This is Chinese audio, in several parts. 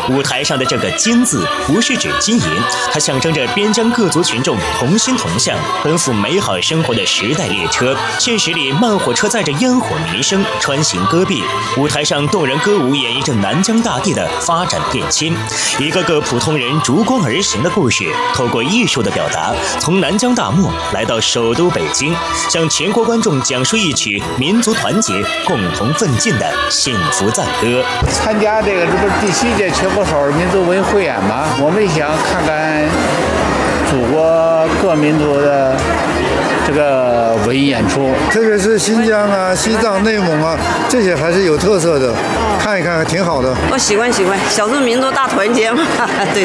舞台上的这个金字不是指金银，它象征着边疆各族群众同心同向、奔赴美好生活的时代列车。现实里，慢火车载着烟火民生穿行戈壁，舞台上动人歌舞演绎着南疆大地的发展变迁，一个个普通人逐光而行的故事，透过艺术的表达，从南疆大漠来到首都北京，向全国观众讲述一曲民族团结、共同奋进的幸福赞歌。 参加这不是第7届全国少数民族文艺汇演吗？我们想看看祖国各民族的这个文艺演出， 特别是新疆啊、西藏、内蒙啊，这些还是有特色的，看一看挺好的。 我喜欢少数民族大团结嘛，对。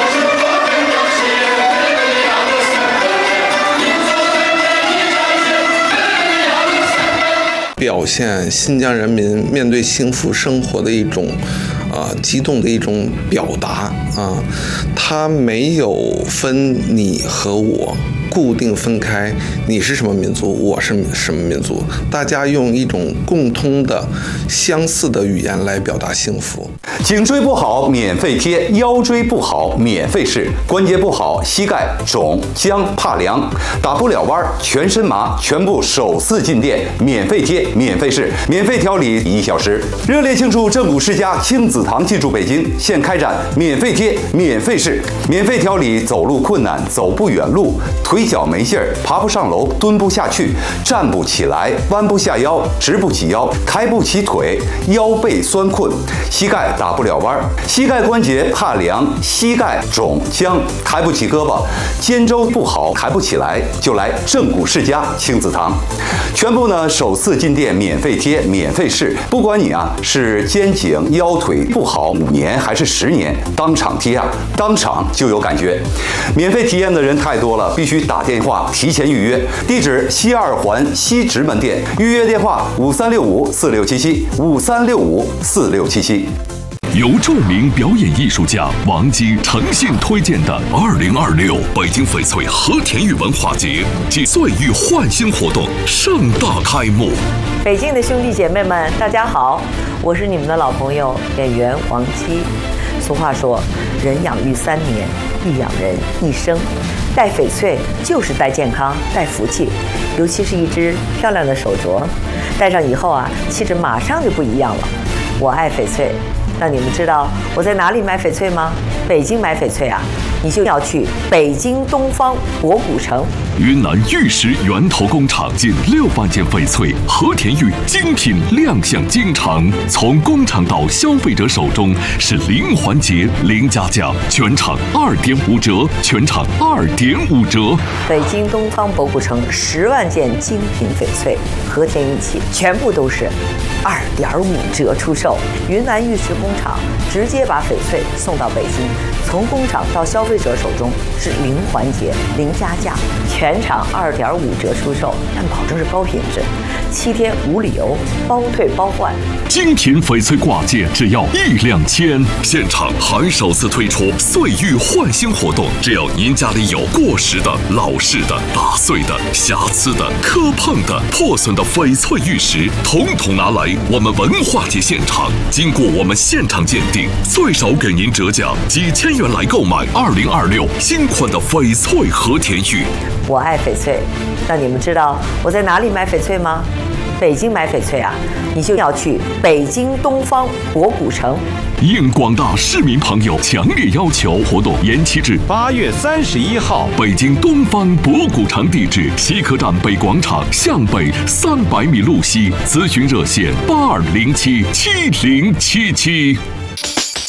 表现新疆人民面对幸福生活的一种激动的一种表达啊，它没有分你和我，固定分开，你是什么民族，我是什么民族，大家用一种共通的、相似的语言来表达幸福。 颈椎不好免费贴，腰椎不好免费试，关节不好膝盖肿僵怕凉，打不了弯全身麻，全部首次进店免费贴免费试，免费调理1小时。热烈庆祝正骨世家亲子堂进驻北京，现开展免费贴免费试，免费调理走路困难、走不远路、腿脚没劲儿、爬不上楼、蹲不下去、站不起来、弯不下腰、直不起腰、抬不起腿、腰背酸困、膝盖打不了弯、膝盖关节怕凉、膝盖肿僵、抬不起胳膊、肩周不好抬不起来，就来正骨世家亲子堂。全部呢首次进店免费贴免费试，不管你是肩颈腰腿不好5年还是10年，当场贴当场就有感觉。免费体验的人太多了，必须打电话提前预约。地址西2环西直门店，预约电话5365467753654677。 由著名表演艺术家王姬诚信推荐的2026北京翡翠和田玉文化节暨岁玉焕新活动盛大开幕。 北京的兄弟姐妹们，大家好，我是你们的老朋友演员王姬。俗话说，人养育3年，亦养人一生。戴翡翠就是戴健康、戴福气，尤其是一只漂亮的手镯，戴上以后气质马上就不一样了。我爱翡翠。那你们知道我在哪里买翡翠吗？北京买翡翠你就要去北京东方博古城。 云南玉石源头工厂近6万件翡翠和田玉精品亮相京城，从工厂到消费者手中是零环节零加价，全场2.5折，全场2.5折。 北京东方博古城10万件精品翡翠和田玉器，全部都是2.5折出售。云南玉石工厂直接把翡翠送到北京，从工厂到消费者手中是零环节零加价，全场2.5折出售，但保证是高品质，7天无理由，包退包换。 精品翡翠挂件只要1两千，现场还首次推出岁玉焕新活动，只要您家里有过时的、老式的、打碎的、瑕疵的、磕碰的、破损的翡翠玉石，统统拿来我们文化节现场，经过我们现场鉴定，最少给您折价几千元来购买2026新款的翡翠和田玉。 我爱翡翠。那你们知道我在哪里买翡翠吗？北京买翡翠你就要去北京东方博古城。 应广大市民朋友强烈要求，活动延期至 8月31号。 北京东方博古城地址：西客站北广场向北300米路西。咨询热线：82077077。